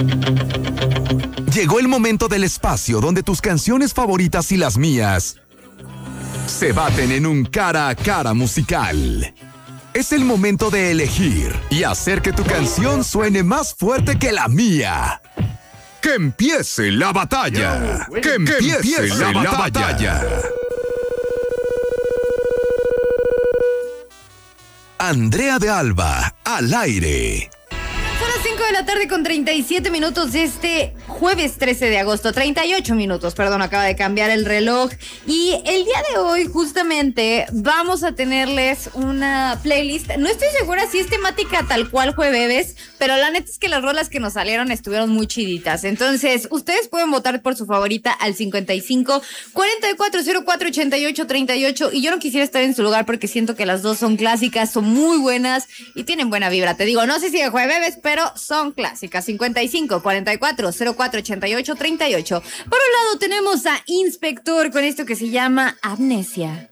Llegó el momento del espacio donde tus canciones favoritas y las mías se baten en un cara a cara musical. Es el momento de elegir y hacer que tu canción suene más fuerte que la mía. ¡Que empiece la batalla! ¡Que empiece la batalla! Andrea de Alba, al aire. Son las 5 de la tarde con 37 minutos de este jueves 13 de agosto. 38 minutos, perdón, acaba de cambiar el reloj. Y el día de hoy, justamente, vamos a tenerles una playlist. No estoy segura si es temática tal cual jueves, pero la neta es que las rolas que nos salieron estuvieron muy chiditas. Entonces, ustedes pueden votar por su favorita al 55 4404 88 38. Y yo no quisiera estar en su lugar porque siento que las dos son clásicas, son muy buenas y tienen buena vibra. Te digo, no sé si de jueves, pero son clásicas. 55 44 04 88 38. Por un lado tenemos a Inspector con esto que se llama Amnesia.